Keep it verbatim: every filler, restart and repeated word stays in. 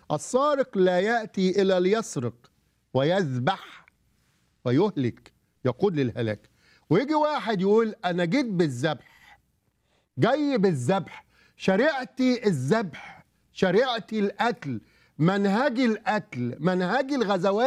السارق لا يأتي إلا ليسرق ويذبح ويهلك، يقود للهلاك. ويجي واحد يقول أنا جيت بالذبح، جاي بالذبح، شريعتي الذبح، شريعتي القتل، منهجي القتل، منهجي الغزوات